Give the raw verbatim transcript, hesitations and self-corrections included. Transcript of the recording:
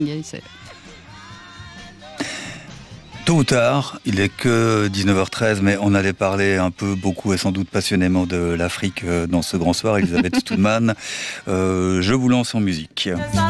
C'est... Tôt ou tard, il est que dix-neuf heures treize, mais on allait parler un peu, beaucoup et sans doute passionnément de l'Afrique dans ce grand soir. Elisabeth Stoudman, euh, je vous lance en musique.